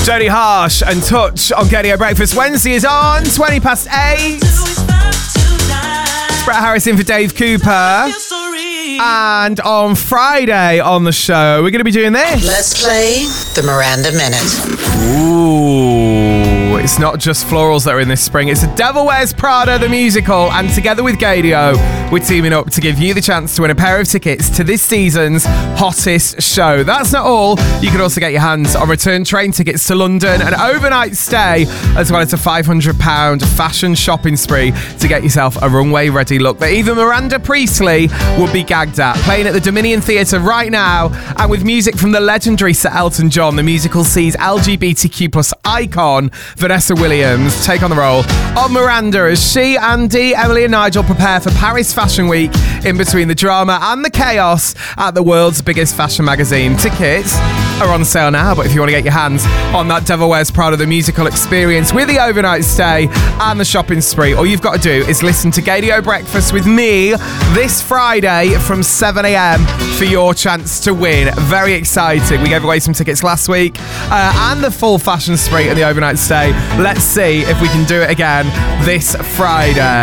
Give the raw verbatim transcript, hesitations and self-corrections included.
Jodie Harsh and Touch on Gaydio Breakfast. Wednesday is on, twenty past eight. It's Brett Harrison for Dave Cooper. And on Friday on the show, we're going to be doing this. Let's play the Miranda Minute. Ooh, it's not just florals that are in this spring. It's The Devil Wears Prada, the musical. And together with Gaydio, we're teaming up to give you the chance to win a pair of tickets to this season's hottest show. That's not all. You can also get your hands on return train tickets to London, an overnight stay, as well as a five hundred pounds fashion shopping spree to get yourself a runway-ready look that even Miranda Priestley would be gagged at. Playing at the Dominion Theatre right now, and with music from the legendary Sir Elton John, the musical sees L G B T Q plus icon Vanessa Williams take on the role of Miranda as she, Andy, Emily and Nigel prepare for Paris Fashion Week in between the drama and the chaos at the world's biggest fashion magazine. Tickets are on sale now, but if you want to get your hands on that Devil Wears Prada the musical experience with the overnight stay and the shopping spree, all you've got to do is listen to Gaydio Breakfast with me this Friday from seven a.m. for your chance to win. Very exciting. We gave away some tickets last week uh, and the full fashion spree and the overnight stay. Let's see if we can do it again this Friday.